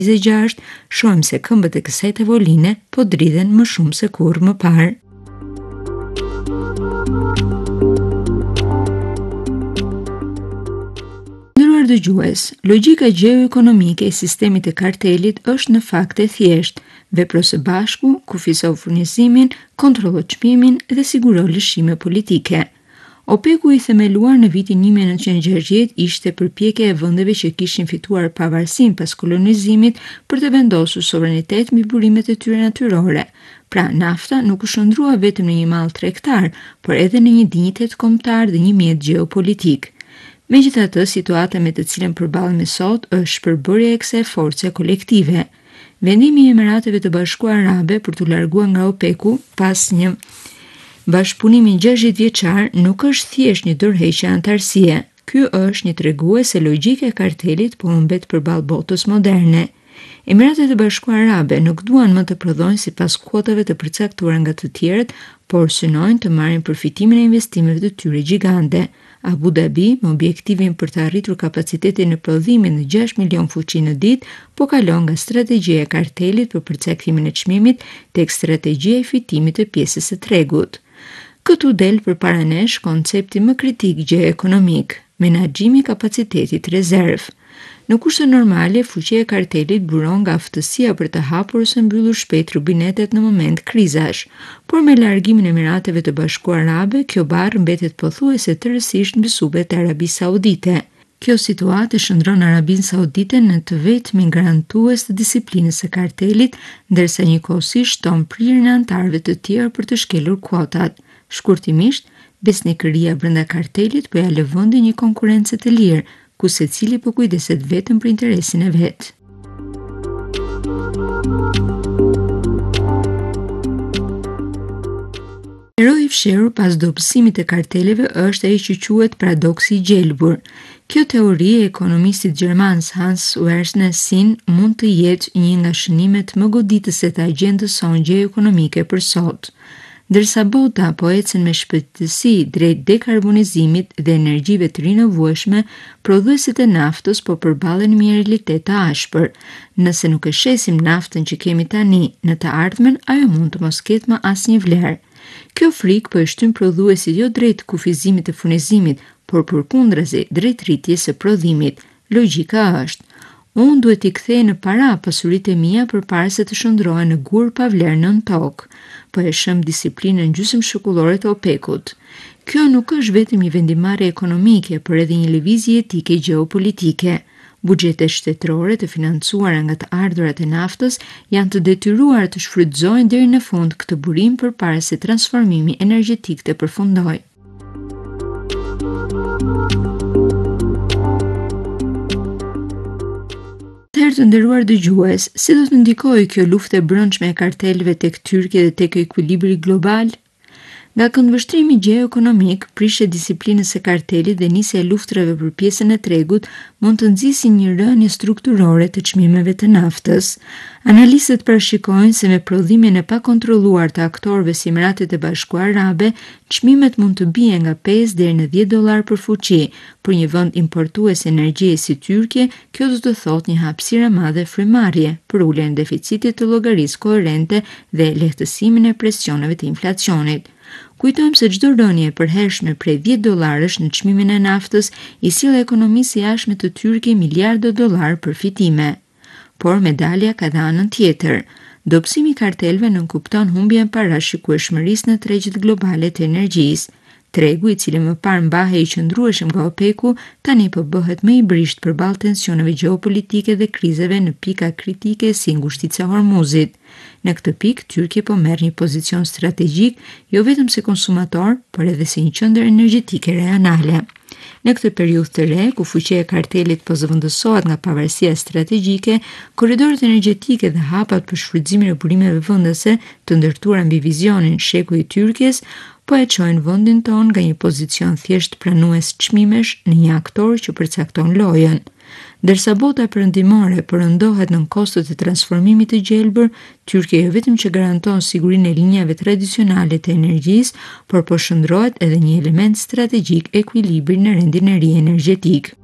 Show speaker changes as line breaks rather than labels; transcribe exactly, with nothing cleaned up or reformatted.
e gjashtë, shohim se këmbët e kësaj tavoline po dridhen më shumë se kurrë më parë. Nderuar dëgjues, logjika gjeoekonomike e sistemit të kartelit është në fakt e thjeshtë: vepro së bashku, kufizo furnizimin, kontrollo çmimin dhe siguro lëshime politike. OPEC-u i themeluar në vitin një mijë e nëntëqind e gjashtëdhjetë ishte përpjekja e vendeve që kishin fituar pavarësinë pas kolonizimit për të vendosur sovranitet mbi burimet e tyre natyrore. Pra, nafta nuk u shndrua vetëm në një mall tregtar, por edhe në një dinjitet kombëtar dhe një mjet gjeopolitik. Megjithatë, situata me të cilën përballemi sot është shpërbërja e kësaj force kolektive. Vendimi i Emirateve të Bashkuara Arabe për t'u larguar nga OPEC-u pas një bashkëpunimi gjashtëdhjetë vjeçar nuk është thjesht një dorëheqje antarësie. Ky është një tregues se logjika e kartelit po humbet përballë botës moderne. Emiratet e Bashkuara Arabe nuk duan më të prodhojnë sipas kuotave të përcaktuara nga të tjerët, por synojnë të marrin përfitimin e investimeve të tyre gjigante. Abu Dhabi, me objektivin për të arritur kapacitetin në prodhimin në gjashtë milion fuqi në ditë, po kalon nga strategjia e kartelit për përcaktimin e çmimit tek strategjia e fitimit të pjesës së tregut. Këtu del përpara nesh koncepti më kritik gjeoekonomik, menaxhimi i kapacitetit rezerv. Në kushte normale, fuqia e kartelit buron nga aftësia për të hapur ose mbyllur shpejt rubinetet në moment krizash, por me largimin e Emirateve të Bashkuara Arabe, kjo barr mbetet pothuajse tërësisht mbi supet e Arabisë Saudite. Kjo situatë shndron Arabinë Saudite në të vetmin garantues të disiplinës së kartelit, ndërsa njëkohësisht shton prirjen e anëtarëve të tjerë për të shkelur kuotat. Shkurtimisht, besnikëria brenda kartelit po ja lë vendin një konkurrencë të lirë, ku secili po kujdeset vetëm për interesin e vet. Heroi i fshehur pas dobësimit të karteleve është ai që quhet paradoksi i gjelbur. Kjo teori e ekonomistit gjerman Hans Werner Sinn mund të jetë një nga shënimet më goditëse të agjendës sonë gjeoekonomike për sot. Ndërsa bota po ecën me shpejtësi drejt dekarbonizimit dhe energjive të rinovueshme, prodhuesit e naftës po përballen me një realitet të ashpër. Nëse nuk e shesim naftën që kemi tani, në të ardhmen ajo mund të mos ketë më asnjë vlerë. Kjo frikë po e shtyn prodhuesit jo drejt kufizimit të furnizimit, por përkundrazi drejt rritjes së prodhimit. Logjika është: unë duhet t'i kthej në para pasuritë e mia përpara se të shndrohen në gur pa vlerë nën tokë. Po e shëm disiplinën gjysmë shekullore të OPEC-ut. Kjo nuk është vetëm një vendimarrje ekonomike, por edhe një lëvizje etike gjeopolitike. Buxhetet shtetërore të financuara nga të ardhurat e naftës janë të detyruar të shfrytëzojnë deri në fund këtë burim përpara se transformimi energjetik të përfundojë. Të nderuar dëgjues, si do të ndikojë kjo luftë e brendshme e kartelëve tek Tyrkia dhe tek ekuilibri global? Nga këndvështrimi gjeoekonomik, prishja e disiplinës së kartelit dhe nisja e luftrave për pjesën e tregut mund të nxjisë një rënje strukturore të çmimeve të naftës. Analistët parashikojnë se me prodhimin e pakontrolluar të aktorëve si Emiratet e Bashkuara Arabe, çmimet mund të bien nga pesë deri në dhjetë dollar për fuqi. Për një vend importues energjie si Tyrkia, kjo do të thotë një hapësirë e madhe frymëmarrje për uljen e deficitit të llogarisë koherente dhe lehtësimin e presioneve të inflacionit. Kujtojmë se çdo rënje e përhershme prej dhjetë dollarësh në çmimin e naftës i sill ekonomisë jashtme të Tyrkisë miliarda dollar përfitime. Por medalja ka dhe anën tjetër. Dobësimi i kartelëve nënkupton humbjen e parashikueshmërisë në tregjet globale të energjisë. Tregu, i cili më parë mbahej i qëndrueshëm nga OPEC-u, tani po bëhet më i brisht përballë tensioneve gjeopolitike dhe krizeve në pika kritike si ngushtica e Hormuzit. Në këtë pikë, Tyrkia po merr një pozicion strategjik, jo vetëm si konsumator, por edhe si një qendër energjetike rajonale. Në këtë periudhë të re, ku fuqia e kartelit po zëvendësohet nga pavarësia strategjike, korridorët energjetike dhe hapat për shfrytëzimin e burimeve vendase të ndërtuara mbi vizionin sheku i Tyrkisë po e çojnë vendin ton nga një pozicion thjesht pranues çmimesh në një aktor që përcakton lojën. Derisa bota perëndimore përëndohet nën kostot e transformimit të gjelbër, Tyrkia jo vetëm që garanton sigurinë e linjave tradicionale të energjisë, por po shndrohet edhe një element strategjik ekuilibri në rendin e ri energjetik.